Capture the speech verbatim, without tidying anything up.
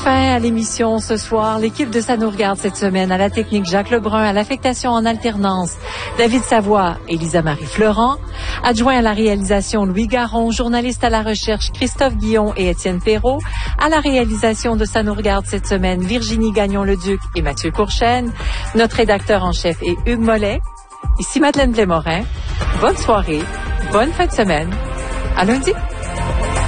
fin à l'émission ce soir. L'équipe de Ça nous regarde cette semaine à la technique Jacques Lebrun, à l'affectation en alternance David Savoie et Lisa-Marie Fleurant, adjoint à la réalisation Louis Garon, journaliste à la recherche Christophe Guillon et Étienne Perrault, à la réalisation de Ça nous regarde cette semaine Virginie Gagnon-Leduc et Mathieu Courchaine, notre rédacteur en chef est Hugues Mollet. Ici Madeleine Blais-Morin. Bonne soirée, bonne fin de semaine. À lundi.